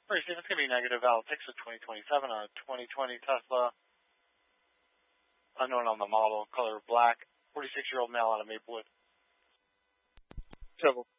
All right, Steve, it's going to be negative. I'll take a 2027 on a 2020 Tesla. Unknown on the model, color black. 46-year-old male out of Maplewood. Trouble.